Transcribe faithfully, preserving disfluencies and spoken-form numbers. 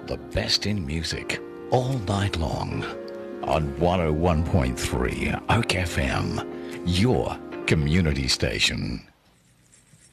The best in music all night long on one oh one point three Oak F M, your community station.